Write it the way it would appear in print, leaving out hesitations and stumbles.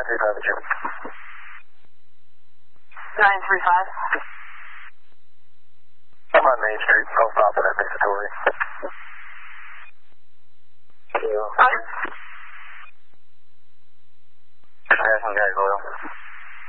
Jim. 935. I'm on Main Street, post office at Mixatory. Roger. Passing guys, Oil.